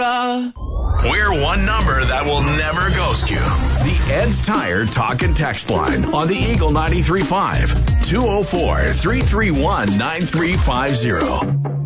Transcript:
da. We're one number that will never ghost you. The Ed's Tire Talk and Text line on the Eagle 93.5. 204-331-9350.